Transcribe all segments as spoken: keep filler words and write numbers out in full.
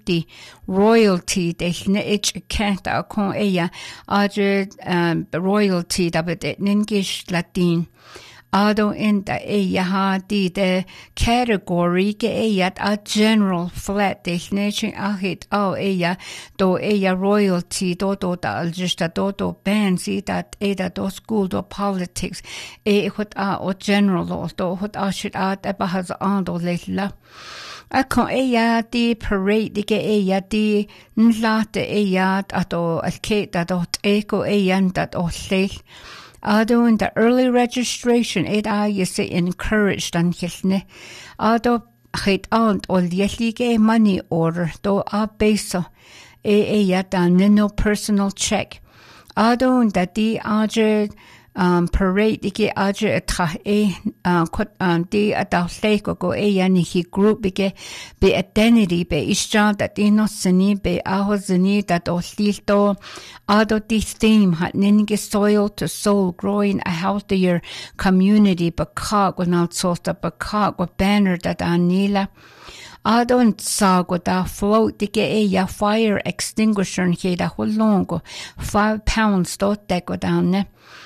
safety, royalty, de hne ich kenta kon eya, adre um, royalty, da bet it ningish Latin. Ado in the eya ha di de category ge eya a general flat definition ahit au eya do eya royalty do do da aljusta do do bands i dat eda do school do politics e hot a o general law do hot a shit at eba has on do letla. A kon eya di parade di ge eya di nlate eya ato alketa dot eko eya dat o lel. Ado in the early registration, it I you say encouraged and hilne. Ado hit aunt or yelige money order, do a beso, e e yata no personal check. Ado in the di aje um parade ike aje tra e kot um di adaleko go e yani he group bige be identity be isja that ino sini be ahozini that o lito ado di theme hat ninge soil to soul growing a healthier community bakag without sota bakag with banner that anila Adon sago da float dike e ya fire extinguisher nke da holongo five pounds dot deko down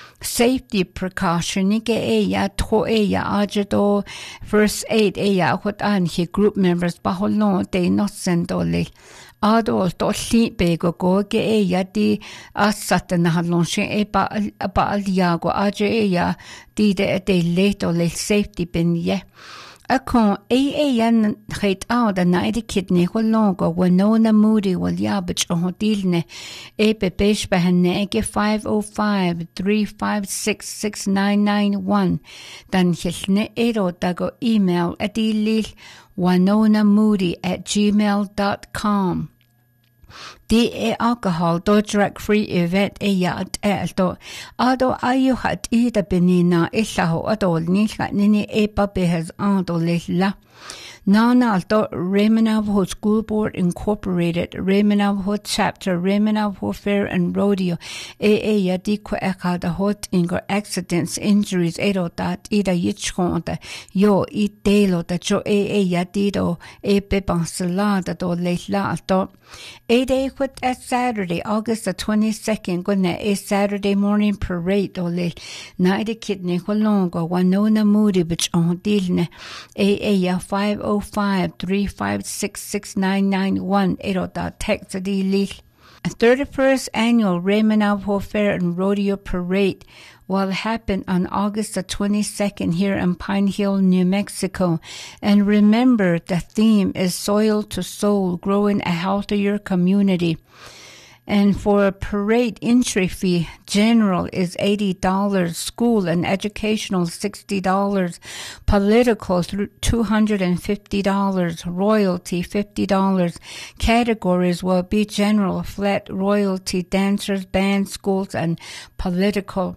safety precaution nike e ya to e ya ajado first aid e ya hot an he group members baholon de no sendole ado to li be go go ge e ya di asat na halon she e ba ba aliago aje e ya di de de leto le safety bin ye Akon A A N hate out the night kidney logo Winona Moody will yabach on dilne Epe Besh Bahanege five oh five, three five six, six nine nine one. Dan Hilne Edo Dago email at ilil Winona Moody at gmail dot com. D A alcohol do drug free event e ya at do ado ayu hat ida benina ilaho adol ni nini e pape has ando la Nana alto Remenavo School Board Incorporated, Remenavo Chapter, Remenavo Fair and Rodeo, E E Yadiko Eka the hot ingo accidents, injuries, edo dat ida yichkonda, yo i delo da jo E E Yadido, E Beban Salada do Leila alto. A day quit at Saturday, August the twenty-second, gonna a Saturday morning parade do le night kidney holongo, Winona Moody, which on dilne, E E ya five oh five, three five six, six nine nine one, edo da text di li. A thirty-first annual Remenavo Fair and Rodeo Parade will happen on August the twenty-second here in Pine Hill, New Mexico. And remember, the theme is Soil to Soul, growing a healthier community. And for a parade entry fee, general is eighty dollars, school and educational sixty dollars, political two hundred fifty dollars, royalty fifty dollars. Categories will be general, flat, royalty, dancers, band, schools, and political.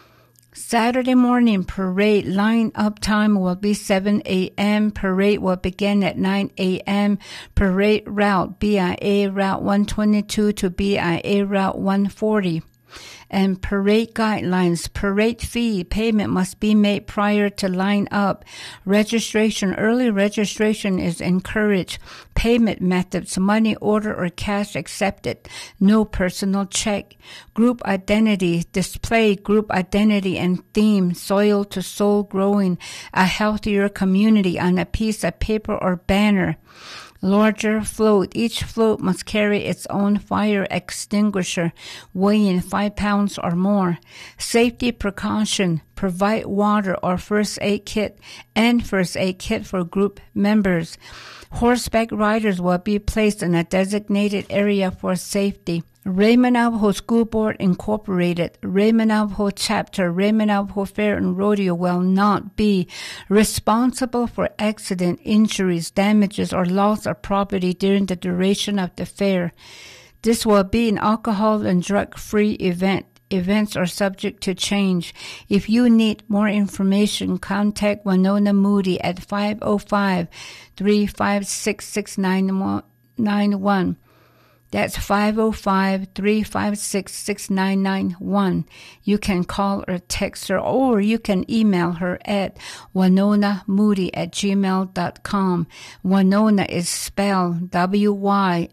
Saturday morning parade line-up time will be seven a.m. Parade will begin at nine a.m. Parade route B I A Route one twenty-two to B I A Route one forty. And parade guidelines. Parade fee payment must be made prior to line up. Registration, early registration is encouraged. Payment methods, money order or cash accepted. No personal check. Group identity, display group identity and theme, soil to soul growing, a healthier community on a piece of paper or banner. Larger float. Each float must carry its own fire extinguisher, weighing five pounds or more. Safety precaution. Provide water or first aid kit and first aid kit for group members. Horseback riders will be placed in a designated area for safety. Remenavo School Board Incorporated, Remenavo Chapter, Remenavo Fair and Rodeo will not be responsible for accident, injuries, damages, or loss of property during the duration of the fair. This will be an alcohol and drug-free event. Events are subject to change. If you need more information, contact Winona Moody at five oh five, three five six, six nine nine one. That's five oh five, three five six, six nine nine one. You can call or text her, or you can email her at winona moody at gmail dot com. Winona is spelled W Y